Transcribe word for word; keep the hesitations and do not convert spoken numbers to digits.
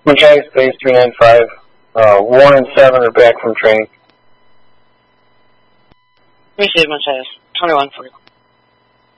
Machias Base three nine five, uh, one and seven are back from training. Appreciate it, Machias. twenty-one for you.